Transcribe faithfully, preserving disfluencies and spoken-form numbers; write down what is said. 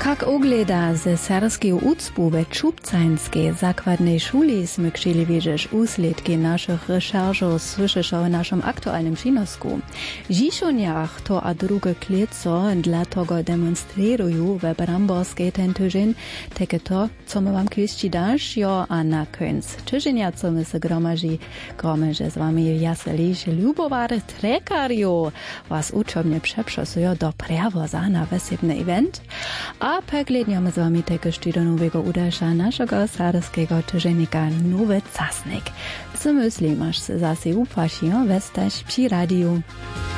Jak ogleda ze serbskiego ucpu we Czubcańskiej zakładnej szuli sme chcieli wiedzieć usledki naszych recherchów słyszysz o naszym aktualnym przynosku. Dziszoniach to a drugie kleco dla tego demonstrują we Bramborskiej ten tydzień, takie to, co my wam kiedyś dasz, jo, a na końc tydzienia, co my se gromadzi, gromadzi z wami jaseliś Ljubowar Trekarju, was uczobnie przeprzesują do prewoza na wesebny event, a pegledniamy z wami tegoż do nowego udasza naszego sarskiego tyżennika Nowy Casnik. Co myśli, masz se zase upaść, jo, westać przy radiu.